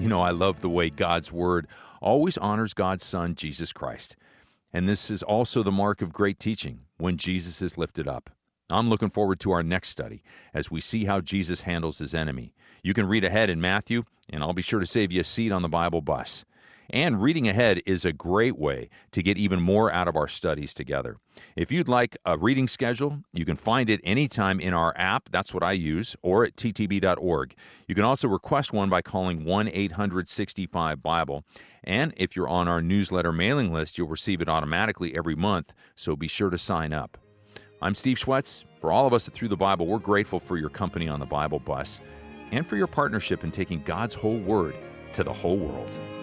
I love the way God's Word always honors God's Son, Jesus Christ. And this is also the mark of great teaching, when Jesus is lifted up. I'm looking forward to our next study as we see how Jesus handles his enemy. You can read ahead in Matthew, and I'll be sure to save you a seat on the Bible bus. And reading ahead is a great way to get even more out of our studies together. If you'd like a reading schedule, you can find it anytime in our app. That's what I use, or at ttb.org. You can also request one by calling 1-800-65-BIBLE. And if you're on our newsletter mailing list, you'll receive it automatically every month, so be sure to sign up. I'm Steve Schwetz. For all of us at Through the Bible, we're grateful for your company on the Bible bus and for your partnership in taking God's whole Word to the whole world.